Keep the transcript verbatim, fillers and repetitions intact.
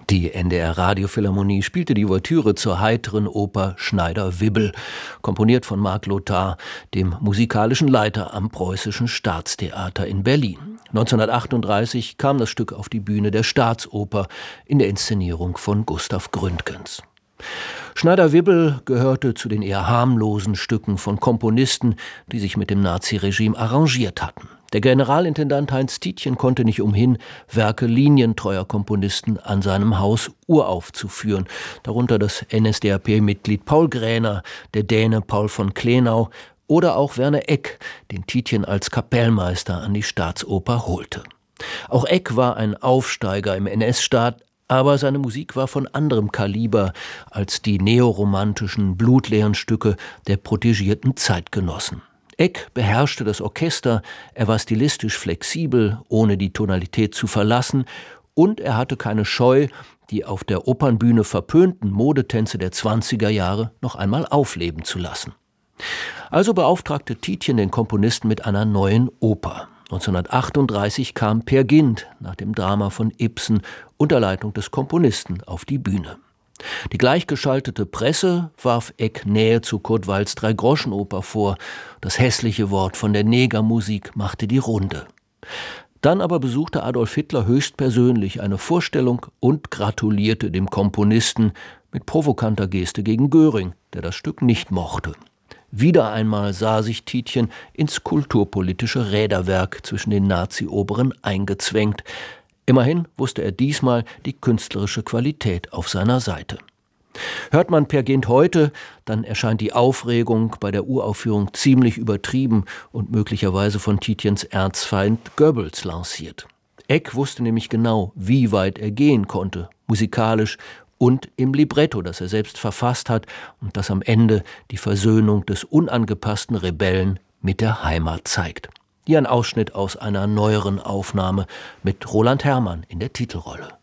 Die N D R-Radiophilharmonie spielte die Ouvertüre zur heiteren Oper Schneider-Wibbel, komponiert von Marc Lothar, dem musikalischen Leiter am Preußischen Staatstheater in Berlin. neunzehnhundertachtunddreißig kam das Stück auf die Bühne der Staatsoper in der Inszenierung von Gustav Gründgens. Schneider-Wibbel gehörte zu den eher harmlosen Stücken von Komponisten, die sich mit dem Naziregime arrangiert hatten. Der Generalintendant Heinz Tietjen konnte nicht umhin, Werke linientreuer Komponisten an seinem Haus uraufzuführen, darunter das N S D A P-Mitglied Paul Gräner, der Däne Paul von Klenau oder auch Werner Egk, den Tietjen als Kapellmeister an die Staatsoper holte. Auch Egk war ein Aufsteiger im N S-Staat, aber seine Musik war von anderem Kaliber als die neoromantischen, blutleeren Stücke der protegierten Zeitgenossen. Egk beherrschte das Orchester, er war stilistisch flexibel, ohne die Tonalität zu verlassen, und er hatte keine Scheu, die auf der Opernbühne verpönten Modetänze der zwanziger Jahre noch einmal aufleben zu lassen. Also beauftragte Tietjen den Komponisten mit einer neuen Oper. neunzehnhundertachtunddreißig kam Peer Gynt nach dem Drama von Ibsen unter Leitung des Komponisten auf die Bühne. Die gleichgeschaltete Presse warf Egk Nähe zu Kurt Weils Dreigroschenoper vor. Das hässliche Wort von der Negermusik machte die Runde. Dann aber besuchte Adolf Hitler höchstpersönlich eine Vorstellung und gratulierte dem Komponisten mit provokanter Geste gegen Göring, der das Stück nicht mochte. Wieder einmal sah sich Tietjen ins kulturpolitische Räderwerk zwischen den Nazi-Oberen eingezwängt. Immerhin wusste er diesmal die künstlerische Qualität auf seiner Seite. Hört man Peer Gynt heute, dann erscheint die Aufregung bei der Uraufführung ziemlich übertrieben und möglicherweise von Tietjens Erzfeind Goebbels lanciert. Egk wusste nämlich genau, wie weit er gehen konnte, musikalisch und im Libretto, das er selbst verfasst hat und das am Ende die Versöhnung des unangepassten Rebellen mit der Heimat zeigt. Hier ein Ausschnitt aus einer neueren Aufnahme mit Roland Herrmann in der Titelrolle.